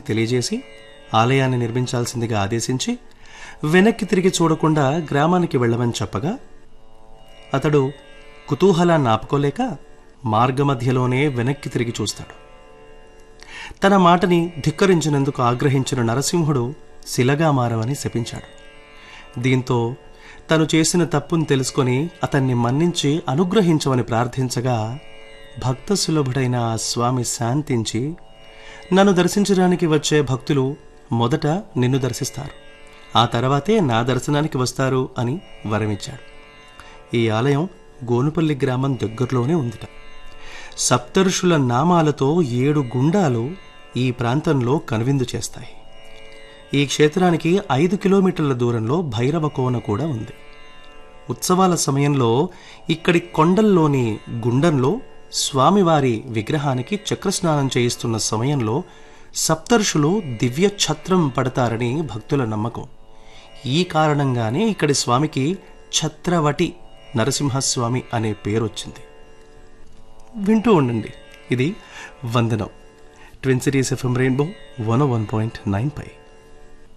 తెలియజేసి ఆలయాన్ని నిర్మించాల్సిందిగా ఆదేశించి వెనక్కి తిరిగి చూడకుండా గ్రామానికి వెళ్ళమని చెప్పగా అతడు కుతూహలాన్ని ఆపుకోలేక మార్గమధ్యలోనే వెనక్కి తిరిగి చూస్తాడు. తన మాటని ధిక్కరించినందుకు ఆగ్రహించిన నరసింహుడు శిలగా మారవని శపించాడు. దీంతో తను చేసిన తప్పును తెలుసుకొని అతన్ని మన్నించి అనుగ్రహించమని ప్రార్థించగా భక్త సులభుడైన ఆ స్వామి శాంతించి, నన్ను దర్శించడానికి వచ్చే భక్తులు మొదట నిన్ను దర్శిస్తారు, ఆ తర్వాతే నా దర్శనానికి వస్తారు అని వరమిచ్చాడు. ఈ ఆలయం గోనుపల్లి గ్రామం దగ్గరలోనే ఉందిట. సప్తఋషుల నామాలతో 7 గుండాలు ఈ ప్రాంతంలో కనువిందు చేస్తాయి. ఈ క్షేత్రానికి 5 కిలోమీటర్ల దూరంలో భైరవ కోన కూడా ఉంది. ఉత్సవాల సమయంలో ఇక్కడి కొండల్లోని గుండంలో స్వామివారి విగ్రహానికి చక్రస్నానం చేయిస్తున్న సమయంలో సప్తర్షులు దివ్య ఛత్రం పడతారని భక్తుల నమ్మకం. ఈ కారణంగానే ఇక్కడి స్వామికి ఛత్రవటి నరసింహస్వామి అనే పేరొచ్చింది. వింటూ ఉండండి, ఇది వందనం. ట్విన్ సిటీస్ FM రెయిన్బో 101.9 పై.